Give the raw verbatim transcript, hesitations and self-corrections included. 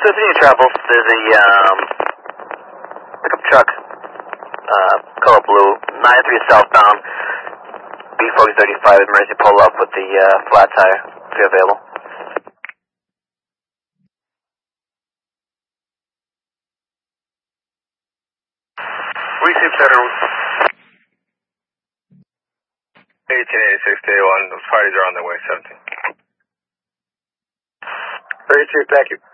Continue travel. There's a um, pickup truck, uh, color blue, nine three southbound, B Focus thirty-five, emergency pull up with the uh, flat tire, if you're available. Receive Center. eighteen eighty-six to eighty-one, those parties are on their way, seventeen. thirty-two, thank you.